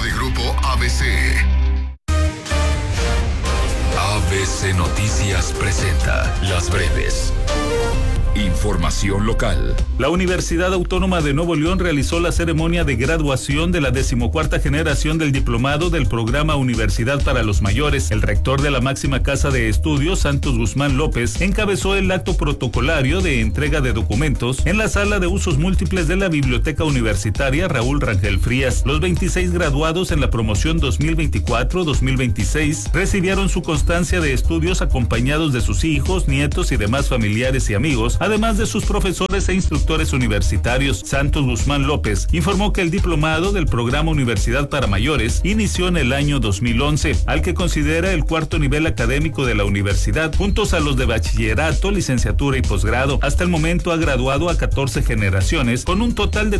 de Grupo ABC. ABC Noticias presenta Las Breves. Información local. La Universidad Autónoma de Nuevo León realizó la ceremonia de graduación de la 14ª generación del diplomado del programa Universidad para los Mayores. El rector de la máxima casa de estudios, Santos Guzmán López, encabezó el acto protocolario de entrega de documentos en la sala de usos múltiples de la Biblioteca Universitaria Raúl Rangel Frías. Los 26 graduados en la promoción 2024-2026 recibieron su constancia de estudios acompañados de sus hijos, nietos y demás familiares y amigos, además de sus profesores e instructores universitarios. Santos Guzmán López informó que el diplomado del programa Universidad para Mayores inició en el año 2011, al que considera el cuarto nivel académico de la universidad, juntos a los de bachillerato, licenciatura y posgrado. Hasta el momento ha graduado a 14 generaciones, con un total de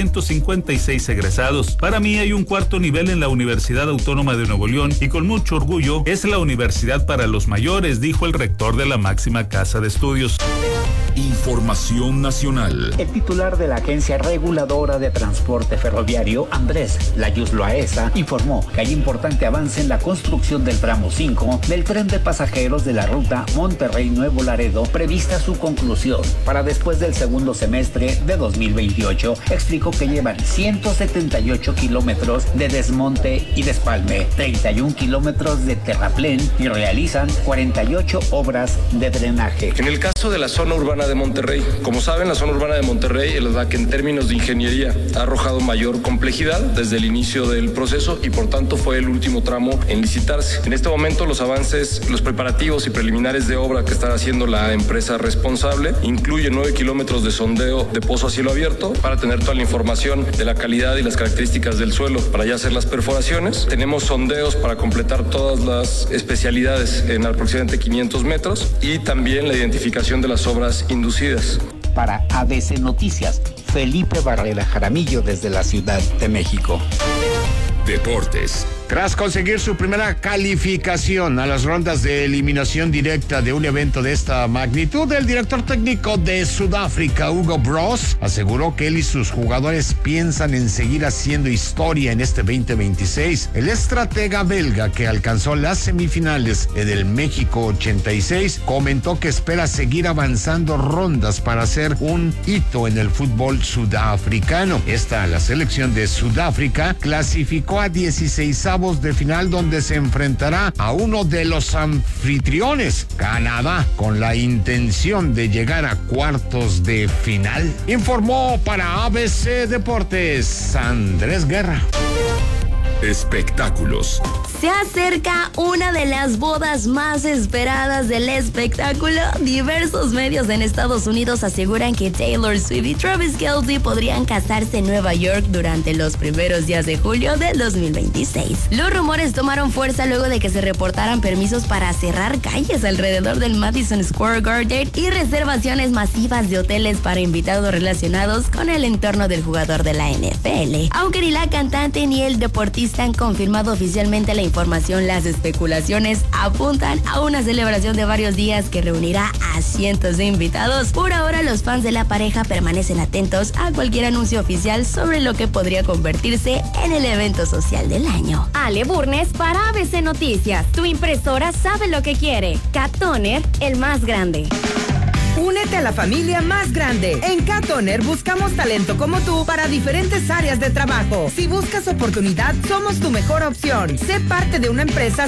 356 egresados. Para mí hay un cuarto nivel en la Universidad Autónoma de Nuevo León y con mucho orgullo es la Universidad para los Mayores, dijo el rector de la máxima casa de estudios. Información nacional. El titular de la Agencia Reguladora de Transporte Ferroviario, Andrés Layuz Loaesa, informó que hay importante avance en la construcción del tramo 5 del tren de pasajeros de la ruta Monterrey-Nuevo Laredo, prevista su conclusión para después del segundo semestre de 2028. Explicó que llevan 178 kilómetros de desmonte y despalme, 31 kilómetros de terraplén y realizan 48 obras de drenaje. En el caso de la zona urbana de Monterrey, como saben, la zona urbana de Monterrey es la que en términos de ingeniería ha arrojado mayor complejidad desde el inicio del proceso y por tanto fue el último tramo en licitarse. En este momento los avances, los preparativos y preliminares de obra que está haciendo la empresa responsable incluyen 9 kilómetros de sondeo de pozo a cielo abierto para tener toda la información de la calidad y las características del suelo para ya hacer las perforaciones. Tenemos sondeos para completar todas las especialidades en aproximadamente 500 metros y también la identificación de las obras inducidas. Para ABC Noticias, Felipe Barrera Jaramillo desde la Ciudad de México. Deportes. Tras conseguir su primera calificación a las rondas de eliminación directa de un evento de esta magnitud, el director técnico de Sudáfrica, Hugo Broos, aseguró que él y sus jugadores piensan en seguir haciendo historia en este 2026. El estratega belga, que alcanzó las semifinales en el México 86, comentó que espera seguir avanzando rondas para hacer un hito en el fútbol sudafricano. La selección de Sudáfrica clasificó a 16 de final, donde se enfrentará a uno de los anfitriones, Canadá, con la intención de llegar a cuartos de final. Informó para ABC Deportes Andrés Guerra. Espectáculos. Se acerca una de las bodas más esperadas del espectáculo. Diversos medios en Estados Unidos aseguran que Taylor Swift y Travis Kelce podrían casarse en Nueva York durante los primeros días de julio del 2026. Los rumores tomaron fuerza luego de que se reportaran permisos para cerrar calles alrededor del Madison Square Garden y reservaciones masivas de hoteles para invitados relacionados con el entorno del jugador de la NFL. Aunque ni la cantante ni el deportista han confirmado oficialmente la información, las especulaciones apuntan a una celebración de varios días que reunirá a cientos de invitados. Por ahora, los fans de la pareja permanecen atentos a cualquier anuncio oficial sobre lo que podría convertirse en el evento social del año. Ale Burnes para ABC Noticias. Tu impresora sabe lo que quiere. Cat Toner, el más grande. Únete a la familia más grande. En Cat Toner buscamos talento como tú para diferentes áreas de trabajo. Si buscas oportunidad, somos tu mejor opción. Sé parte de una empresa